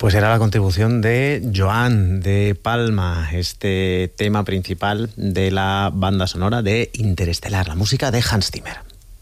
Pues era la contribución de Joan de Palma, este tema principal de la banda sonora de Interestelar, la música de Hans Zimmer.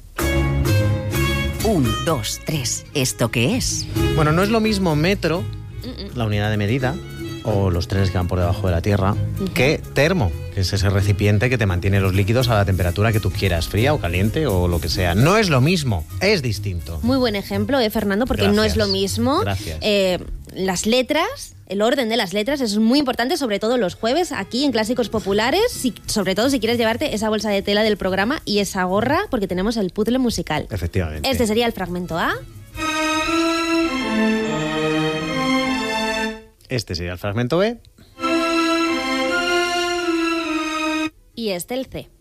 1, 2, 3. ¿Esto qué es? Bueno, no es lo mismo metro, la unidad de medida, o los trenes que van por debajo de la Tierra, que termo, que es ese recipiente que te mantiene los líquidos a la temperatura que tú quieras, fría o caliente o lo que sea. No es lo mismo, es distinto. Muy buen ejemplo, Fernando, porque Gracias. no es lo mismo. Gracias. Las letras, el orden de las letras es muy importante, sobre todo los jueves, aquí en Clásicos Populares, sobre todo si quieres llevarte esa bolsa de tela del programa y esa gorra, porque tenemos el puzzle musical. Efectivamente. Este sería el fragmento A. Este sería el fragmento B. Y este el C.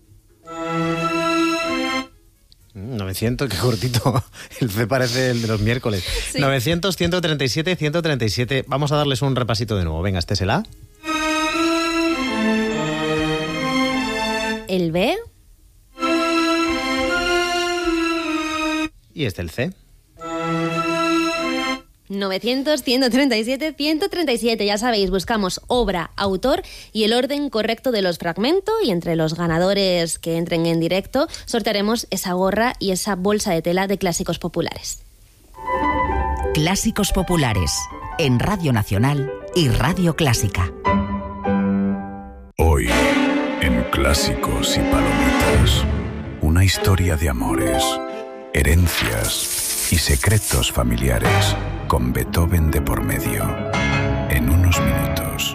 900, qué cortito. El C parece el de los miércoles. Sí. 900, 137, 137. Vamos a darles un repasito de nuevo. Venga, este es el A. El B. Y este el C. 900, 137, 137. Ya sabéis, buscamos obra, autor y el orden correcto de los fragmentos, y entre los ganadores que entren en directo sortearemos esa gorra y esa bolsa de tela de Clásicos Populares. Clásicos Populares, en Radio Nacional y Radio Clásica. Hoy, en Clásicos y Palomitas, una historia de amores, herencias y secretos familiares, con Beethoven de por medio. En unos minutos.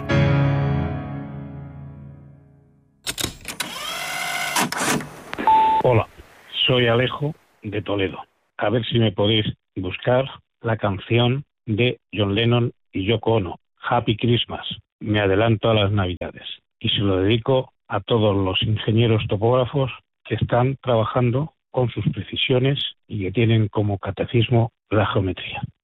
Hola, soy Alejo de Toledo. A ver si me podéis buscar la canción de John Lennon y Yoko Ono, Happy Christmas. Me adelanto a las Navidades. Y se lo dedico a todos los ingenieros topógrafos que están trabajando con sus precisiones y que tienen como catecismo la geometría.